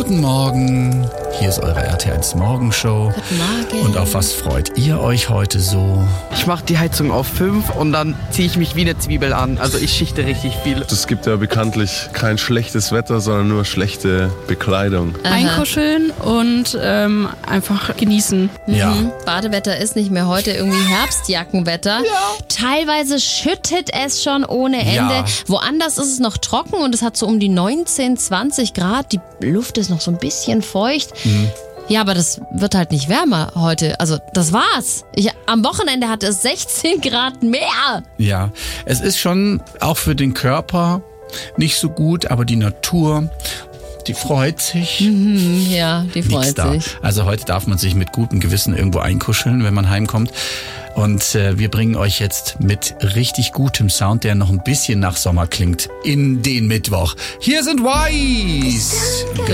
Guten Morgen, hier ist eure RT1 Morgenshow. Guten Morgen. Und auf was freut ihr euch heute so? Ich mache die Heizung auf 5 und dann ziehe ich mich wie eine Zwiebel an. Also ich schichte richtig viel. Es gibt ja bekanntlich kein schlechtes Wetter, sondern nur schlechte Bekleidung. Einkuscheln und einfach genießen. Ja. Badewetter ist nicht mehr heute irgendwie Herbstjackenwetter. Ja. Teilweise schüttet es schon ohne Ende. Ja. Woanders ist es noch trocken und es hat so um die 19, 20 Grad. Die Luft ist noch so ein bisschen feucht. Ja, aber das wird halt nicht wärmer heute. Also das war's. Am Wochenende hatte es 16 Grad mehr. Ja, es ist schon auch für den Körper nicht so gut, aber die Natur, die freut sich. Ja, die Nix freut da. sich. Also heute darf man sich mit gutem Gewissen irgendwo einkuscheln, wenn man heimkommt. Und wir bringen euch jetzt mit richtig gutem Sound, der noch ein bisschen nach Sommer klingt, in den Mittwoch. Hier sind Wise!